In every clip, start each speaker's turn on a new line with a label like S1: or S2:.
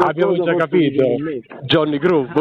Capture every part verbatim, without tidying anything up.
S1: abbiamo già capito, Johnny Groove.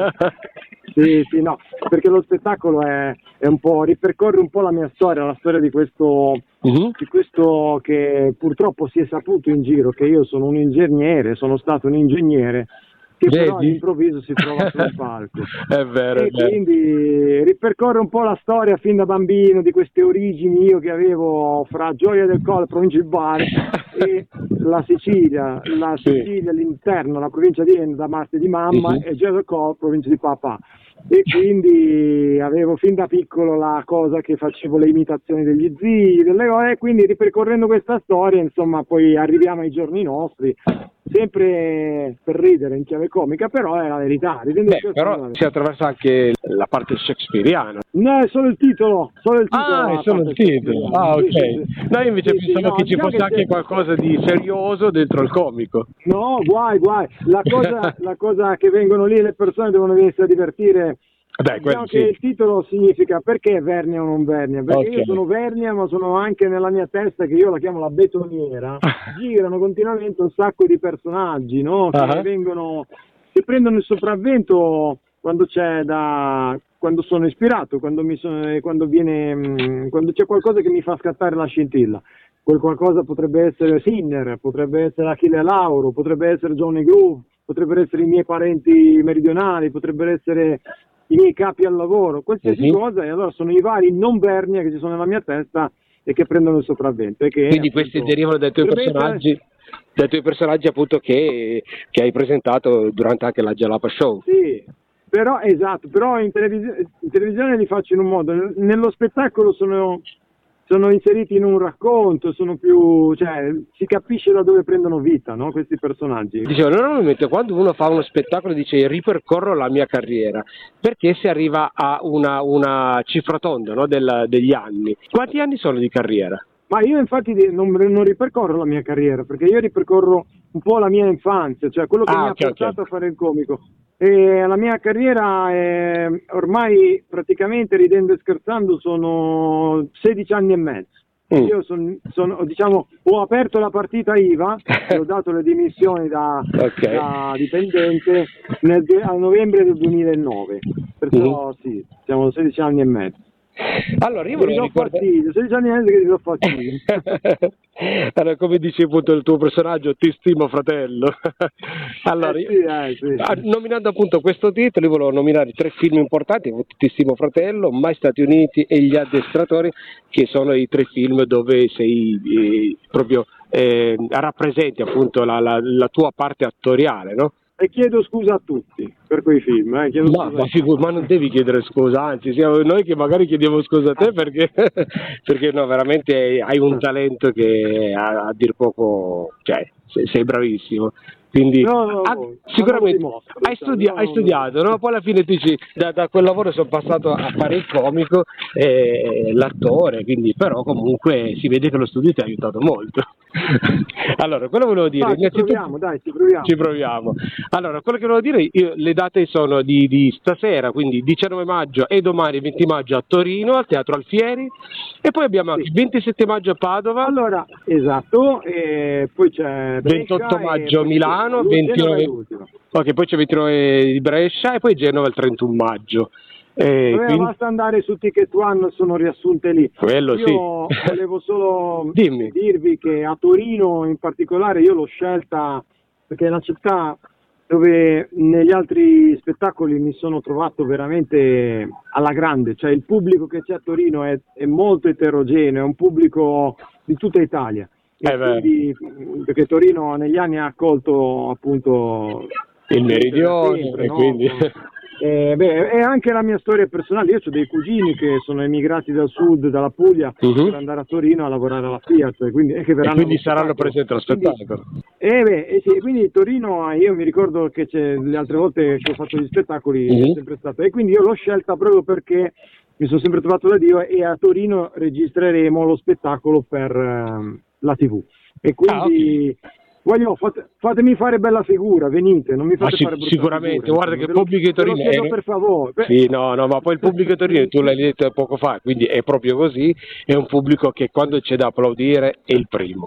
S2: Sì, sì, no, perché lo spettacolo è, è un po', ripercorre un po' la mia storia, la storia di questo, uh-huh. di questo che purtroppo si è saputo in giro, che io sono un ingegnere, sono stato un ingegnere, che Vedi? Però all'improvviso si trova sul palco.
S1: È vero,
S2: e
S1: è vero.
S2: Quindi ripercorre un po' la storia fin da bambino di queste origini io che avevo fra Gioia del Colle, provincia di Bari, e la Sicilia, la Sicilia, sì. L'interno, la provincia di Enna, da parte di mamma, uh-huh. e Gioia del Colle, provincia di papà. E quindi avevo fin da piccolo la cosa che facevo le imitazioni degli zii, delle cose, e quindi ripercorrendo questa storia, insomma, poi arriviamo ai giorni nostri, sempre per ridere in chiave comica, però è la verità.
S1: Beh, però si attraversa anche la parte shakespeariana.
S2: No, è solo il titolo, solo il titolo.
S1: Ah, è solo il titolo. Ah, ok. Sì, sì, sì. Noi invece sì, pensavo sì, no, che ci fosse che anche c'è... qualcosa di serioso dentro il comico.
S2: No, guai, guai. La cosa, la cosa che vengono lì le persone devono venirsi a divertire.
S1: Beh,
S2: diciamo
S1: sì.
S2: che il titolo significa perché Vernia o non Vernia, perché okay. io sono Vernia, ma sono anche nella mia testa, che io la chiamo la betoniera, girano continuamente un sacco di personaggi, no? Che uh-huh. vengono, che prendono il sopravvento quando c'è da, quando sono ispirato, quando mi sono, quando viene, quando c'è qualcosa che mi fa scattare la scintilla. Quel qualcosa potrebbe essere Sinner, potrebbe essere Achille Lauro, potrebbe essere Johnny Groove, potrebbero essere i miei parenti meridionali, potrebbero essere i miei capi al lavoro, qualsiasi uh-huh. cosa, e allora sono i vari non Vernia che ci sono nella mia testa e che prendono il sopravvento. E che,
S1: quindi
S2: appunto,
S1: questi derivano dai tuoi personaggi, essere... dai tuoi personaggi appunto che, che hai presentato durante anche la Jalapa Show.
S2: Sì, però esatto, però in, televis- in televisione li faccio in un modo, nello spettacolo sono... sono inseriti in un racconto, sono più, cioè si capisce da dove prendono vita, no? Questi personaggi.
S1: Dicevo, normalmente quando uno fa uno spettacolo dice ripercorro la mia carriera, perché si arriva a una, una cifra tonda, no? Del, degli anni. Quanti anni sono di carriera?
S2: Ma io infatti non, non ripercorro la mia carriera, perché io ripercorro un po' la mia infanzia, cioè quello che ah, mi okay, ha portato okay. a fare il comico. E la mia carriera è, ormai praticamente, ridendo e scherzando, sono sedici anni e mezzo. Mm. Io son, sono, diciamo, ho aperto la partita I V A e ho dato le dimissioni da, okay. da dipendente nel, a novembre del duemilanove, perciò mm. sì, siamo sedici anni e mezzo.
S1: Allora io volevo ricordare
S2: sedici anni e mezzo che ti do fastidio.
S1: Allora, come dice appunto il tuo personaggio, ti stimo fratello. Allora,
S2: eh sì, eh, sì.
S1: nominando appunto questo titolo, io volevo nominare tre film importanti: Ti stimo fratello, Mai Stati Uniti e Gli addestratori, che sono i tre film dove sei eh, proprio eh, rappresenti appunto la, la, la tua parte attoriale, no?
S2: E chiedo scusa a tutti per quei film, eh? Chiedo
S1: ma, ma, figu- ma non devi chiedere scusa, anzi siamo noi che magari chiediamo scusa a te, perché, perché no, veramente hai un talento che a, a dir poco, cioè sei, sei bravissimo. Quindi
S2: no, no,
S1: ah,
S2: no,
S1: sicuramente
S2: dimostro,
S1: hai, studi-
S2: no,
S1: hai studiato, no? No? Poi alla fine tu dici da, da quel lavoro sono passato a fare il comico e l'attore, quindi però comunque si vede che lo studio ti ha aiutato molto. Allora, quello volevo dire,
S2: dai, ci proviamo, dai, ci proviamo.
S1: Ci proviamo. Allora, quello che volevo dire, io, le date sono di, di stasera, quindi diciannove maggio e domani venti maggio a Torino, al Teatro Alfieri, e poi abbiamo anche il ventisette maggio a Padova.
S2: Allora, esatto, e poi c'è Brescia,
S1: ventotto maggio a Milano, ventinove ok, poi c'è ventinove di Brescia e poi Genova il trentuno maggio.
S2: Eh, quindi... basta andare su Ticket One, sono riassunte lì.
S1: Quello
S2: io
S1: sì.
S2: volevo solo
S1: Dimmi.
S2: dirvi che a Torino in particolare io l'ho scelta perché è una città dove negli altri spettacoli mi sono trovato veramente alla grande, cioè il pubblico che c'è a Torino è, è molto eterogeneo, è un pubblico di tutta Italia.
S1: Eh
S2: quindi, perché Torino negli anni ha accolto appunto
S1: il meridione,
S2: sempre,
S1: e
S2: no?
S1: quindi...
S2: Eh, beh, è anche la mia storia personale. Io ho dei cugini che sono emigrati dal sud, dalla Puglia, uh-huh. per andare a Torino a lavorare alla Fiat, quindi, e che
S1: e quindi saranno presenti allo spettacolo.
S2: Quindi, eh beh, eh sì, quindi Torino, io mi ricordo che c'è, le altre volte che ho fatto gli spettacoli uh-huh. è sempre stato, e quindi io l'ho scelta proprio perché mi sono sempre trovato da Dio, e a Torino registreremo lo spettacolo per uh, la tivù, e quindi ah, okay. Voglio, fate, fatemi fare bella figura, venite, non mi fate
S1: si,
S2: fare brutta
S1: sicuramente,
S2: figura,
S1: guarda che il pubblico di Torino
S2: è... per favore.
S1: Sì, no, no, ma poi il pubblico di Torino, tu l'hai detto poco fa, quindi è proprio così, è un pubblico che quando c'è da applaudire è il primo.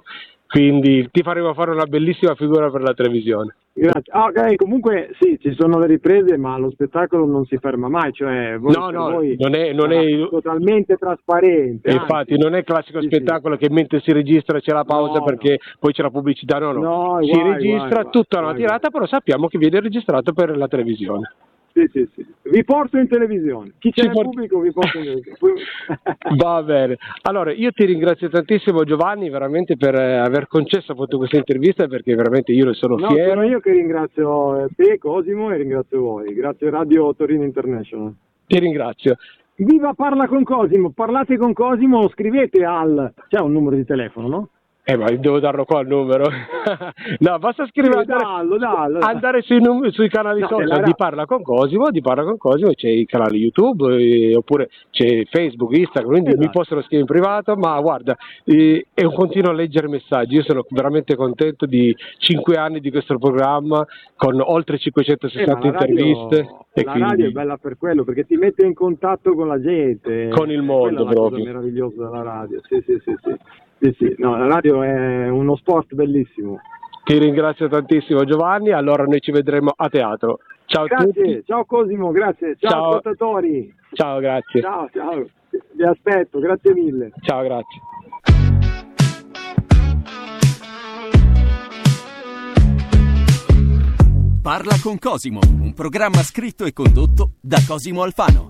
S1: quindi ti faremo fare una bellissima figura per la televisione.
S2: Grazie. Ah, ok, comunque sì, ci sono le riprese, ma lo spettacolo non si ferma mai, cioè voi,
S1: no, no,
S2: voi
S1: non è, non è
S2: totalmente trasparente.
S1: Infatti
S2: anzi.
S1: non è il classico
S2: sì,
S1: spettacolo
S2: sì.
S1: che mentre si registra c'è la pausa
S2: no,
S1: perché
S2: no.
S1: poi c'è la pubblicità, no, no,
S2: no
S1: si
S2: guai,
S1: registra
S2: guai,
S1: tutta
S2: guai,
S1: una tirata,
S2: guai.
S1: però sappiamo che viene registrato per la televisione.
S2: Sì, sì, sì. Vi porto in televisione. Chi c'è
S1: Ci
S2: nel
S1: port-
S2: pubblico vi porto in televisione.
S1: Va bene. Allora, io ti ringrazio tantissimo Giovanni, veramente per eh, aver concesso appunto questa intervista, perché veramente io ne sono
S2: no,
S1: fiero.
S2: Sono io che ringrazio te, Cosimo, e ringrazio voi. Grazie Radio Torino International.
S1: Ti ringrazio.
S2: Viva Parla con Cosimo, parlate con Cosimo, scrivete al... c'è un numero di telefono, no?
S1: Eh, ma devo darlo qua il numero. No, basta scrivere,
S2: sì, dallo, dallo.
S1: andare sui, num- sui canali
S2: no,
S1: social di Parla con Cosimo, di Parla con Cosimo, c'è il canale YouTube, eh, oppure c'è Facebook, Instagram, quindi esatto. Mi possono scrivere in privato, ma guarda, eh, è un continuo a leggere messaggi. Io sono veramente contento di cinque anni di questo programma, con oltre cinquecentosessanta
S2: eh,
S1: interviste.
S2: Radio,
S1: e
S2: la
S1: quindi...
S2: radio è bella per quello, perché ti mette in contatto con la gente.
S1: Con il mondo,
S2: proprio. Quella è la cosa
S1: proprio.
S2: meravigliosa della radio, sì, sì, sì, sì. Sì, sì, no, la radio è uno sport bellissimo.
S1: Ti ringrazio tantissimo Giovanni, allora noi ci vedremo a teatro. Ciao
S2: grazie,
S1: a tutti.
S2: Ciao Cosimo, grazie. Ciao, ciao ascoltatori.
S1: Ciao, grazie.
S2: Ciao, ciao. Vi aspetto, grazie mille.
S1: Ciao, grazie.
S3: Parla con Cosimo, un programma scritto e condotto da Cosimo Alfano.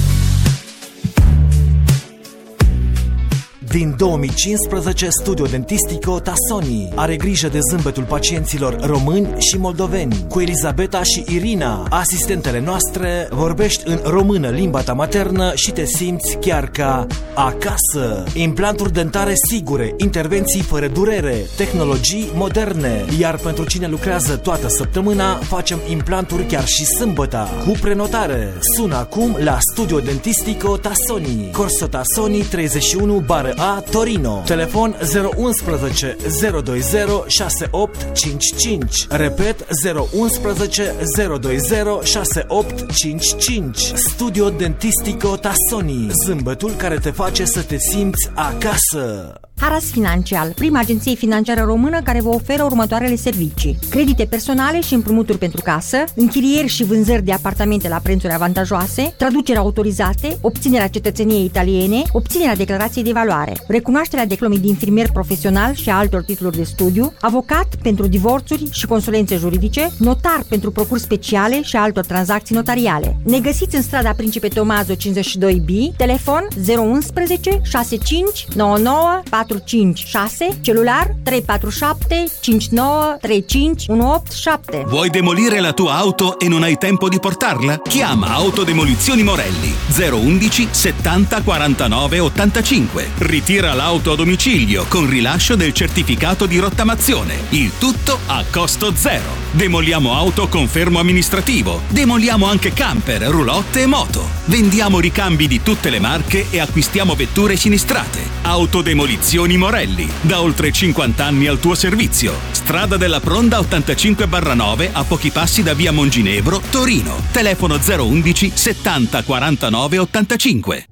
S4: Din două mii cincisprezece, Studio Dentistico Tassoni are grijă de zâmbetul pacienților români și moldoveni. Cu Elisabeta și Irina, asistentele noastre, vorbești în română, limba ta maternă, și te simți chiar ca acasă. Implanturi dentare sigure, intervenții fără durere, tehnologii moderne. Iar pentru cine lucrează toată săptămâna, facem implanturi chiar și sâmbăta, cu prenotare. Sună acum la Studio Dentistico Tassoni, Corso Tassoni treizeci și unu bară A, Torino. Telefon zero unsprezece zero douăzeci șase opt cinci cinci. Repet, zero unsprezece zero douăzeci șase opt cinci cinci. Studio Dentistico Tassoni, zâmbetul care te face să te simți acasă.
S5: Haras Financial, prima agenție financiară română care vă oferă următoarele servicii: credite personale și împrumuturi pentru casă, închirieri și vânzări de apartamente la prețuri avantajoase, traduceri autorizate, obținerea cetățeniei italiene, obținerea declarației de valoare, recunoașterea diplomei de infirmier profesional și a altor titluri de studiu, avocat pentru divorțuri și consulențe juridice, notar pentru procuri speciale și altor tranzacții notariale. Ne găsiți în strada Principe Tomazo cincizeci și doi B, telefon zero unsprezece șase cinci nouă nouă patru cinci șase, celular trei patru șapte cinci nouă trei cinci unu opt șapte.
S6: Vuoi demolire la tua auto e non hai tempo di portarla? Chiama Autodemolizioni Morelli zero undici settanta quarantanove ottantacinque. Ritira l'auto a domicilio con rilascio del certificato di rottamazione. Il tutto a costo zero. Demoliamo auto con fermo amministrativo. Demoliamo anche camper, roulotte e moto. Vendiamo ricambi di tutte le marche e acquistiamo vetture sinistrate. Autodemolizioni Morelli, da oltre cinquanta anni al tuo servizio. Strada della Pronda ottantacinque barra nove, a pochi passi da via Monginevro, Torino. Telefono zero undici settanta quarantanove ottantacinque.